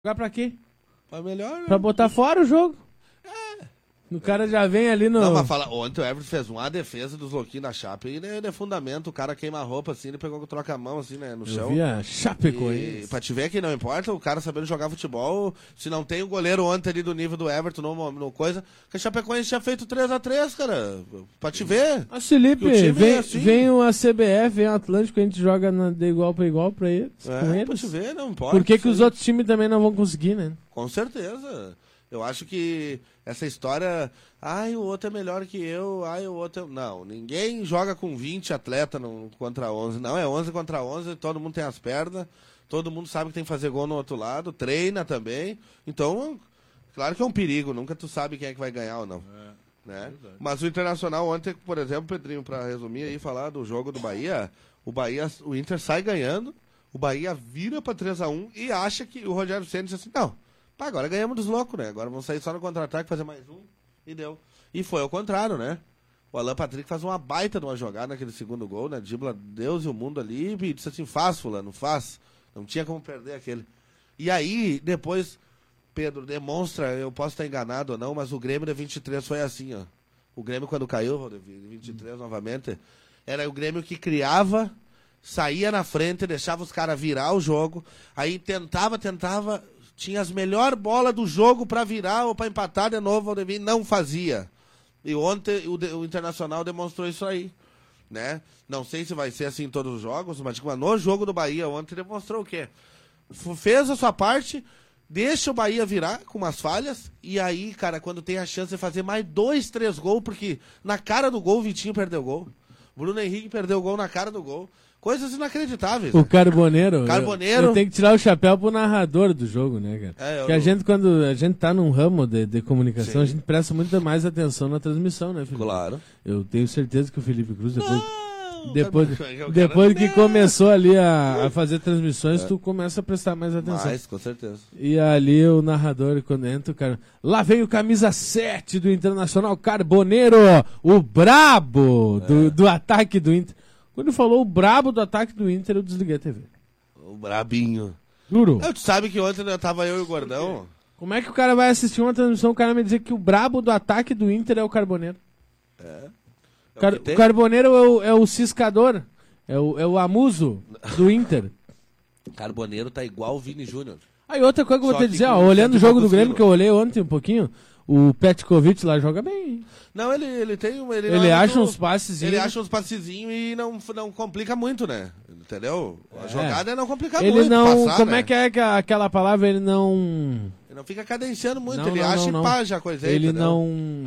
Jogar pra quê? Pra melhor, né? Pra botar fora o jogo. O cara já vem ali no... Não, mas ontem o Everton fez uma defesa dos louquinhos da Chape e ele é fundamento, o cara queima a roupa assim, ele pegou, troca a mão assim, né, no chão. Eu vi a Chapecoense. E pra te ver que não importa, o cara sabendo jogar futebol, se não tem o goleiro ontem ali do nível do Everton, no coisa, que a Chapecoense tinha feito 3x3, cara, pra te ver. Mas Felipe, vem assim. vem a CBF, vem o Atlântico, a gente joga de igual pra igual pra eles, com eles. Pra te ver, não importa. Por que os outros times também não vão conseguir, né? Com certeza. Eu acho que essa história, o outro é melhor que eu, o outro é... Não, ninguém joga com 20 atletas contra 11. Não, é 11 contra 11, todo mundo tem as pernas, todo mundo sabe que tem que fazer gol no outro lado, treina também. Então, claro que é um perigo, nunca tu sabe quem é que vai ganhar ou não. Né? Mas o Internacional ontem, por exemplo, Pedrinho, pra resumir aí, falar do jogo do Bahia, o Inter sai ganhando, o Bahia vira pra 3x1 e acha que o Rogério Ceni diz assim, não, agora ganhamos dos loucos, né? Agora vamos sair só no contra-ataque, fazer mais um, e deu. E foi ao contrário, né? O Alan Patrick faz uma baita de uma jogada naquele segundo gol, né? Dribla Deus e o mundo ali e disse assim, faz, fulano, faz. Não tinha como perder aquele. E aí, depois, Pedro, demonstra, eu posso estar enganado ou não, mas o Grêmio da 23 foi assim, ó. O Grêmio quando caiu, 23 novamente, era o Grêmio que criava, saía na frente, deixava os caras virar o jogo, aí tentava, tinha as melhores bolas do jogo pra virar ou pra empatar de novo, não fazia. E ontem o Internacional demonstrou isso aí, né? Não sei se vai ser assim em todos os jogos, mas no jogo do Bahia ontem demonstrou o quê? Fez a sua parte, deixa o Bahia virar com umas falhas, e aí, cara, quando tem a chance de fazer mais 2, 3 gols, porque na cara do gol o Vitinho perdeu o gol, Bruno Henrique perdeu o gol na cara do gol. Coisas inacreditáveis. O Carboneiro. Carboneiro. Eu tenho que tirar o chapéu pro narrador do jogo, né, cara? Porque a gente, quando a gente tá num ramo de comunicação, sim, a gente presta muito mais atenção na transmissão, né, Felipe? Claro. Eu tenho certeza que o Felipe Cruz, depois que começou ali a fazer transmissões, tu começa a prestar mais atenção. Mais, com certeza. E ali o narrador, quando entra o cara... Lá vem o camisa 7 do Internacional, Carboneiro, o brabo do ataque do Inter. Quando falou o brabo do ataque do Inter, eu desliguei a TV. O brabinho. Juro. Tu sabe que ontem tava eu e o Gordão. Como é que o cara vai assistir uma transmissão, o cara me dizer que o brabo do ataque do Inter é o Carboneiro? O Carboneiro é o ciscador, é o amuso do Inter. Carboneiro tá igual o Vini Júnior. Aí outra coisa que eu vou te dizer, olhando o jogo do Grêmio que eu olhei ontem um pouquinho, o Petkovic lá joga bem. Não, ele tem... Ele acha uns passezinhos. Ele acha uns passezinhos e não complica muito, né? Entendeu? A jogada não complica muito. Ele não... Passar, como né? é que é aquela palavra? Ele não... Ele não fica cadenciando muito, não, ele não, acha não, e pá, já coisa aí, ele entendeu?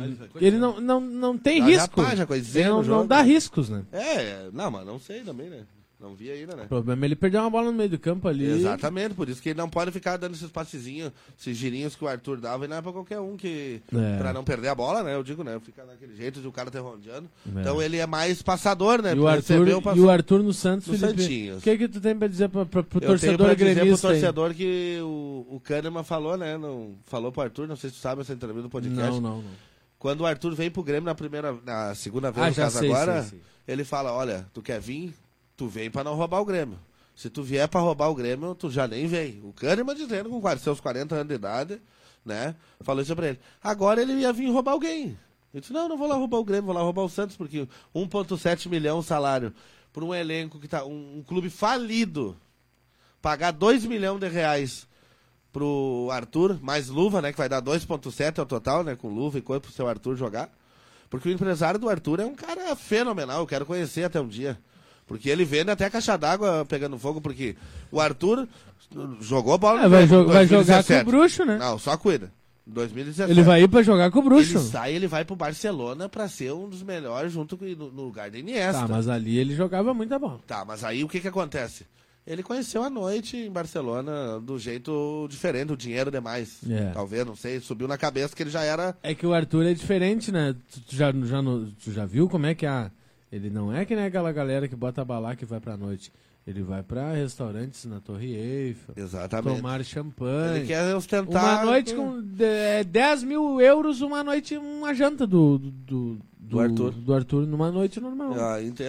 não tem risco. Pá, já coisinha ele não dá riscos, né? Não, mas não sei também, né? Não vi ainda, né? O problema é ele perder uma bola no meio do campo ali. Exatamente, por isso que ele não pode ficar dando esses passezinhos, esses girinhos que o Arthur dava, e não é pra qualquer um que... Pra não perder a bola, né? Eu digo, né? Ficar naquele jeito de o cara ter rondeando. Então ele é mais passador, né? E o Arthur no Santos, no Felipe, Santinhos. O que tu tem pra dizer pro torcedor gremista? Eu tenho pra dizer pro torcedor que o Kahneman falou, né? Falou pro Arthur, não sei se tu sabe essa entrevista do podcast. Não. Quando o Arthur vem pro Grêmio na segunda vez, no caso agora, sei. ele fala, olha, tu quer vir? Tu vem pra não roubar o Grêmio. Se tu vier pra roubar o Grêmio, tu já nem vem. O Kahneman dizendo com seus 40 anos de idade, né? Falou isso pra ele. Agora ele ia vir roubar alguém. Ele disse, não vou lá roubar o Grêmio, vou lá roubar o Santos, porque 1,7 milhão o salário por um elenco que tá... Um clube falido. Pagar 2 milhões de reais pro Arthur, mais luva, né? Que vai dar 2,7 ao total, né? Com luva e coisa pro seu Arthur jogar. Porque o empresário do Arthur é um cara fenomenal, eu quero conhecer até um dia. Porque ele vende até a caixa d'água pegando fogo, porque o Arthur jogou bola no vai jogar com o Bruxo, né? Não, só cuida. 2017. Ele vai ir pra jogar com o Bruxo. Ele vai pro Barcelona pra ser um dos melhores junto no lugar da Iniesta. Tá, mas ali ele jogava muita bola. Tá, mas aí o que acontece? Ele conheceu a noite em Barcelona do jeito diferente, o dinheiro demais. Talvez, não sei, subiu na cabeça que ele já era... É que o Arthur é diferente, né? Tu já viu como é que ele não é que nem aquela galera que bota balá que vai pra noite. Ele vai pra restaurantes na Torre Eiffel. Exatamente. Tomar champanhe. Ele quer ostentar... Uma noite com 10 mil euros, uma janta do Arthur. Do Arthur numa noite normal. Entendo.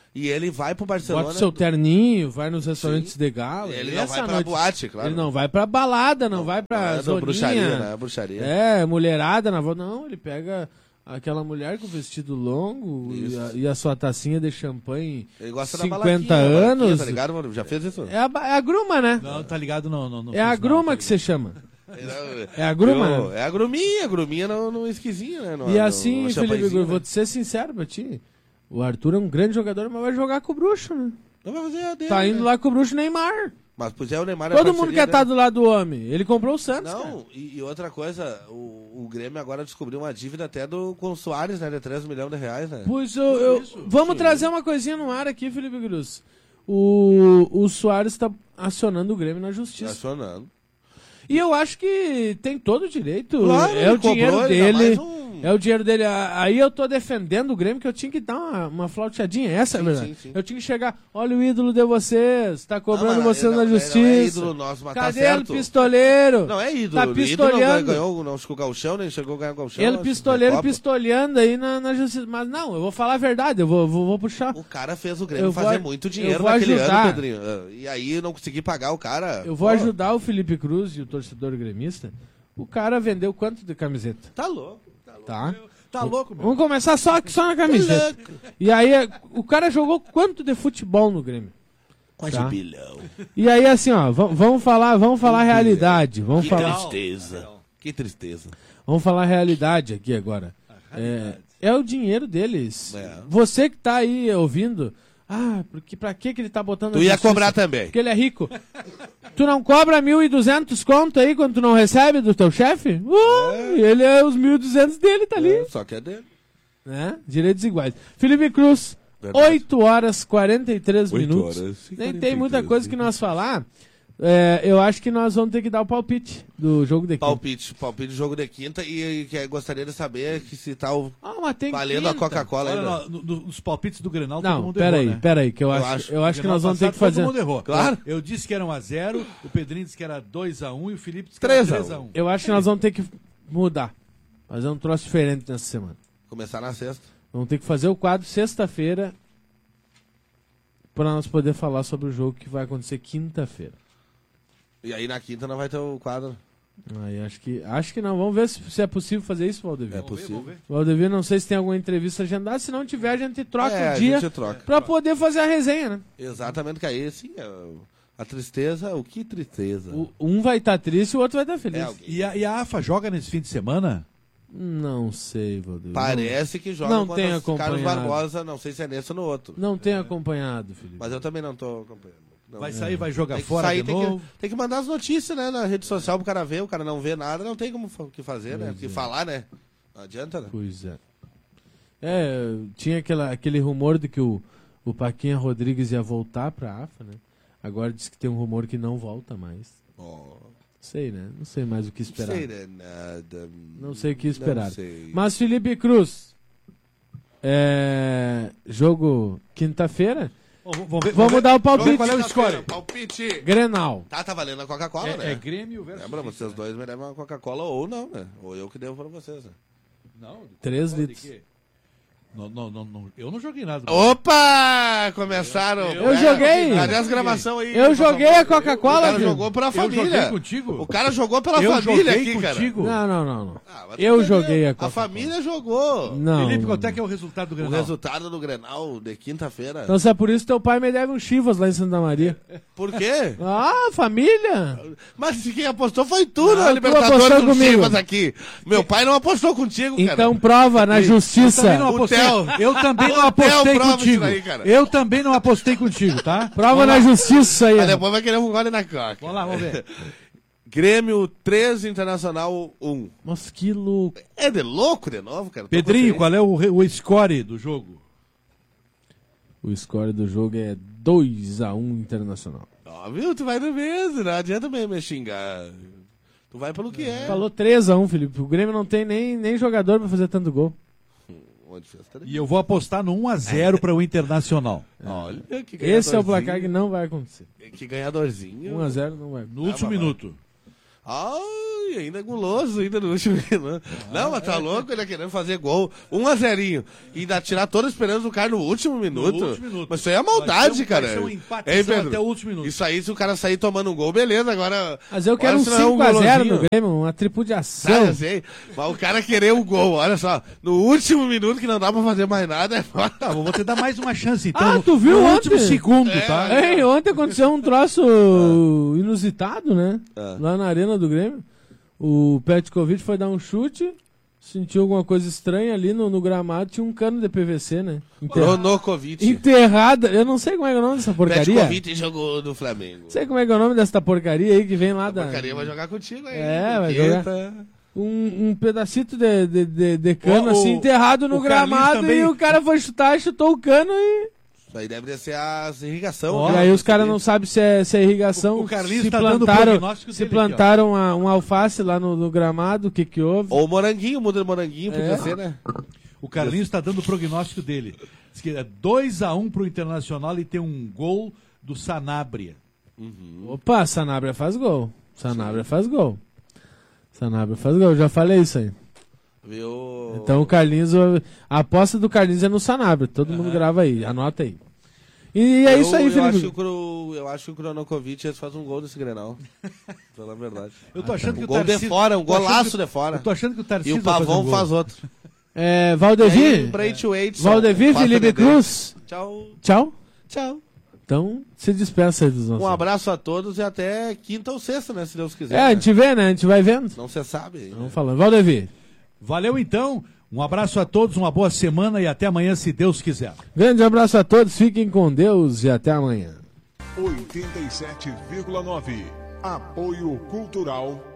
E ele vai pro Barcelona. Bota o seu terninho, vai nos restaurantes de gala. Ele não vai pra boate, claro. Ele não vai pra balada, não vai pra zoninha. Bruxaria, né? Bruxaria. Mulherada na volta. Não, ele pega aquela mulher com vestido longo e a sua tacinha de champanhe. Ele gosta 50 anos. Tá ligado, mano? Já fez isso? É a gruma, né? Não, tá ligado, não. É a gruma que você chama. É a gruma, né? É a gruminha no esquisinho, né? E assim, Felipe, eu vou te ser sincero pra ti. O Arthur é um grande jogador, mas vai jogar com o bruxo, né? Não vai fazer a dele, tá indo lá com o bruxo Neymar. Mas, pois é, o Neymar Todo mundo quer estar do lado do homem. Ele comprou o Santos, Não, e outra coisa, o Grêmio agora descobriu uma dívida até com o Soares, né? De 3 milhões de reais, né? Pois vamos trazer uma coisinha no ar aqui, Felipe Cruz. O Soares está acionando o Grêmio na justiça. Acionando. E eu acho que tem todo o direito. Claro, é o dinheiro dele. um... É o dinheiro dele. Aí eu tô defendendo o Grêmio, que eu tinha que dar uma flauteadinha. Essa é a verdade. Sim. Eu tinha que chegar, olha o ídolo de vocês, tá cobrando vocês na justiça. Não é ídolo nosso, mas cadê tá certo. Ele pistoleiro? Não é ídolo. Tá pistolhando. Ganhou, não chegou o gauchão, nem chegou a ganhar o gauchão. Ele pistoleiro pistolhando aí na justiça. Mas não, eu vou falar a verdade, eu vou puxar. O cara fez o Grêmio fazer muito dinheiro naquele ano, Pedrinho. E aí eu não consegui pagar o cara. Eu vou ajudar o Felipe Cruz e o torcedor gremista. O cara vendeu quanto de camiseta? Tá louco. Tá. Tá louco, meu. Vamos começar só na camiseta. E aí, o cara jogou quanto de futebol no Grêmio? Quase tá. bilhão. E aí, assim, ó, vamos falar a realidade. Que tristeza. Vamos falar a realidade aqui agora. É o dinheiro deles. Você que tá aí ouvindo... porque pra que ele tá botando... Tu ia cobrar também. Porque ele é rico. Tu não cobra 1.200 conto aí quando tu não recebe do teu chefe? Ele é os 1.200 dele, tá ali. Só que é dele. Né? Direitos iguais. Felipe Cruz, verdade. 8 horas 43 minutos. Nem tem muita coisa que nós falar. Eu acho que nós vamos ter que dar o palpite do jogo de quinta. Palpite do jogo de quinta e gostaria de saber que se tá valendo quinta. a Coca-Cola ainda. Nos palpites do Grenal não, todo mundo errou, né? Peraí, que eu acho que nós vamos ter que fazer... Todo mundo errou. Claro. Eu disse que era 1-0, o Pedrinho disse que era 2-1 e o Felipe disse que era 3-1. Eu acho que nós vamos ter que mudar. Fazer um troço diferente nessa semana. Começar na sexta. Vamos ter que fazer o quadro sexta-feira para nós poder falar sobre o jogo que vai acontecer quinta-feira. E aí na quinta não vai ter o quadro. Aí acho que não. Vamos ver se é possível fazer isso, Valdevir. É possível. Valdevir, não sei se tem alguma entrevista agendada. Se não tiver, a gente troca o dia para poder fazer a resenha, né? Exatamente, que aí sim, a tristeza, que tristeza. Um vai estar triste e o outro vai estar feliz. E a AFA joga nesse fim de semana? Não sei, Valdevir. Parece que joga contra o Carlos Barbosa, não sei se é nesse ou no outro. Não tenho acompanhado, Felipe. Mas eu também não tô acompanhando. Não, vai sair, vai jogar fora de novo. Tem que mandar as notícias, né, na rede social pro cara ver, o cara não vê nada, não tem como o que fazer, né? O que falar, né? Não adianta, né? Pois é. Tinha aquele rumor de que o Paquinha Rodrigues ia voltar pra AFA, né? Agora diz que tem um rumor que não volta mais. Sei, né? Não sei mais o que esperar. Não sei, né? Nada. Não sei o que esperar. Sei. Mas Felipe Cruz, jogo quinta-feira. Vamos dar o palpite. Qual é o score? Palpite. Grenal. Tá valendo a Coca-Cola, né? É Grêmio versus... Lembra, vocês dois me devem uma Coca-Cola ou não, né? Ou eu que devo pra vocês, né? Não. 3 litros. Não, eu não joguei nada. Opa! Começaram. Eu joguei. Cadê as gravações aí? Eu joguei a Coca-Cola. O cara jogou pela família. Eu joguei contigo. O cara jogou pela família aqui, contigo. cara. Não. Eu joguei a Coca-Cola. A família jogou. Não. Felipe, quanto é que é o resultado do Grenal? O resultado do Grenal de quinta-feira. Então se é por isso que teu pai me deve um Chivas lá em Santa Maria. Por quê? Família. Mas quem apostou foi tu, né? Tu Libertadores apostou do comigo. Chivas aqui. Meu pai não apostou contigo, cara. Então prova na justiça. Eu também não apostei contigo. Eu também não apostei contigo, tá? Prova na justiça aí. Mas depois vai querer um gole na Coca. Vamos lá, vamos ver. Grêmio 3, Internacional 1. Mas que louco. É de louco de novo, cara. Pedrinho, qual é o score do jogo? O score do jogo é 2-1 Internacional. Ó, viu? Tu vai no mesmo, não adianta me xingar. Tu vai pelo que é. Falou 3-1, Felipe. O Grêmio não tem nem jogador pra fazer tanto gol. E eu vou apostar no 1-0 para o Internacional. Olha, que esse é o placar que não vai acontecer. Que ganhadorzinho. 1-0 não vai. No último minuto. Ai, E ainda guloso, ainda no último minuto. Não, mas tá louco, ele querendo fazer gol. 1-0. E ainda tirar toda a esperança do cara no último minuto. Mas isso aí é maldade, cara. Vai ser um empate até o último minuto. Isso aí, se o cara sair tomando um gol, beleza. Agora. Mas eu quero um 5-0 no Grêmio, uma tripudiação. Ah, eu sei. Mas o cara querer um gol, olha só. No último minuto que não dá pra fazer mais nada, é foda. Tá, vou te dar mais uma chance, então. Tu viu no ontem? último segundo, tá? Ontem aconteceu um troço inusitado, né? Lá na arena do Grêmio. O Petkovic foi dar um chute, sentiu alguma coisa estranha ali no gramado, tinha um cano de PVC, né? Enterrada. Eu não sei como é o nome dessa porcaria. Petkovic jogou no Flamengo. Não sei como é o nome dessa porcaria aí que vem lá da... porcaria vai jogar contigo aí. Vai jogar. Um pedacito de cano assim, enterrado no gramado também... e o cara foi chutar, chutou o cano e... Isso aí deve ser a irrigação. E aí os caras não sabem se é irrigação. O Carlinhos se tá plantaram, dando o prognóstico se dele plantaram um alface lá no gramado, o que houve? Ou moranguinho, muda de moranguinho, podia ser, né? O Carlinhos está dando o prognóstico dele. Diz que é 2-1 pro Internacional e tem um gol do Sanabria. Opa, Sanabria faz gol. Sanabria faz gol. Eu já falei isso aí. Viu? Então o Carlinhos, a aposta do Carlinhos é no Sanabria. Todo mundo grava aí, anota aí. E é isso aí, Felipe. Eu acho que o Kronokovic faz um gol desse Grenal. Pela verdade. Eu tô achando que o Tarcísio... de fora, um golaço de fora. Eu tô achando que o Tarcísio e o Pavão faz outro. Valdevi, Felipe Cruz. Tchau. Então, se despeça aí dos nossos. Um abraço a todos e até quinta ou sexta, né? Se Deus quiser. A gente vê, né? A gente vai vendo. Não se sabe. Vamos falando. Valdevi. Valeu então. Um abraço a todos, uma boa semana e até amanhã, se Deus quiser. Grande abraço a todos, fiquem com Deus e até amanhã. 87,9. Apoio Cultural